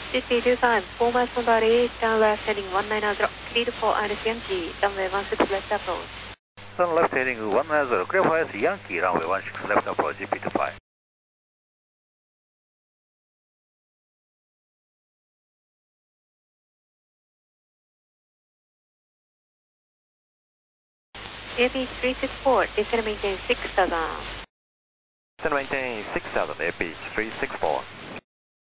CP25, 4 miles from body, turn left heading 190, cleared for Iris Yankee, runway 16 left approach. Turn left heading 190, clear for Iris Yankee, runway 16 left approach, CP25. APH 364, descend maintain 6000. Descend maintain 6000, APH 364.